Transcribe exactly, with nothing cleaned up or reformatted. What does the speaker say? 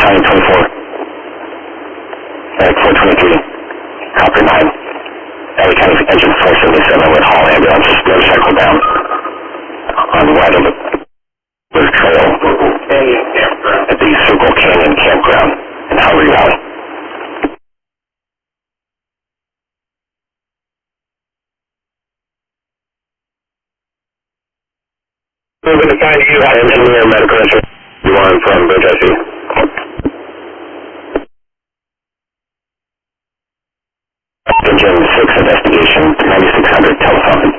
Battalion twenty-four. Medic four twenty-three. Copter nine. L A County Engine four seventy-seven with Hall Ambulance. Motorcycle down. On the right of the, the trail. At the Circle Canyon Campground in Howry Valley. Moving to find you, engineer, medical insurance. You on from Bridge, I see. Engine six investigation, ninety-six hundred telephone.